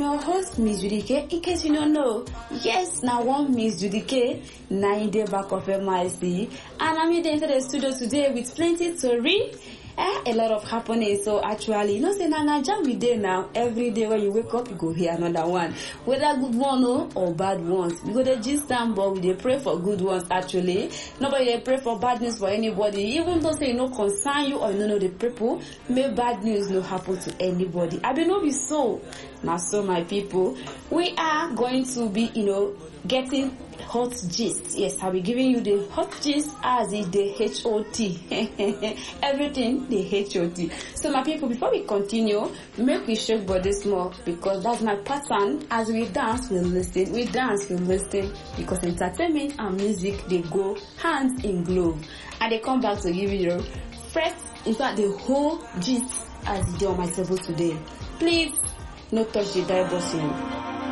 Your host, Miss Judy K. In case you don't know, yes, now one Miss Judy K, 9 day back of MIC, and I'm here into the studio today with plenty to read. A lot of happening. So actually, you know, say Naija we dey now. Every day when you wake up, you go hear another one, whether good one or bad ones. We go dey gist am, but we dey pray for good ones. Actually, nobody dey pray for bad news for anybody. Even though say no concern you or you know the people, may bad news no happen to anybody. I don't know be so. Now, so my people, we are going to be, getting hot gist. Yes, I'll be giving you the hot gist as is the HOT. Everything the HOT. So my people, before we continue, make we shake body small because that's my pattern. As we dance, we listen. We dance, we listen. Because entertainment and music, they go hands in glove. And they come back to give you the first, in fact, the whole gist as they on my table today. Please, no touch the dial button.